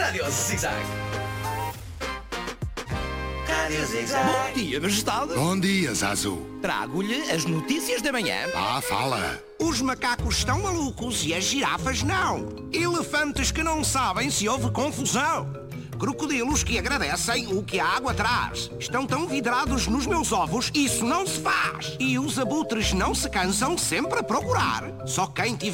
Rádio Zig-Zag. Rádio Zig-Zag. Bom dia, Majestade. Bom dia, Zazu. Trago-lhe as notícias da manhã. Fala. Os macacos estão malucos e as girafas não. Elefantes que não sabem se houve confusão. Crocodilos que agradecem o que a água traz. Estão tão vidrados nos meus ovos, isso não se faz. E os abutres não se cansam sempre a procurar. Só quem tiver